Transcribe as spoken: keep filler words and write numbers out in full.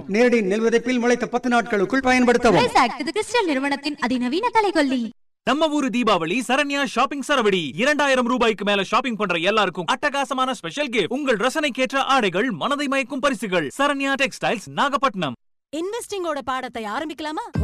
நேரடி நெல் விதைப்பில் முளைத்த பத்து நாட்களுக்குள் பயன்படுத்தவும். கிறிஸ்டல் நிறுவனத்தின் அதிநவீன தலைகொல்லி. நம்ம ஊரு தீபாவளி சரண்யா ஷாப்பிங் சரவடி. இரண்டாயிரம் ரூபாய்க்கு மேல ஷாப்பிங் பண்ற எல்லாருக்கும் அட்டகாசமான ஸ்பெஷல் கிஃப்ட். உங்கள் ரசனைக்கேற்ற ஆடைகள், மனதை மயக்கும் பரிசுகள். சரண்யா டெக்ஸ்டைல்ஸ், நாகப்பட்டினம். இன்வெஸ்டிங்கோட பாடத்தை ஆரம்பிக்கலாமா?